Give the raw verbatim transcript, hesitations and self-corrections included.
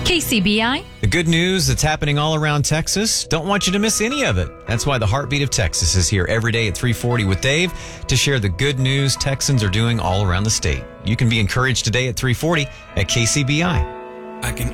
K C B I. The good news that's happening all around Texas. Don't want you to miss any of it. That's why the Heartbeat of Texas is here every day at three forty with Dave to share the good news Texans are doing all around the state. You can be encouraged today at three forty at K C B I. I can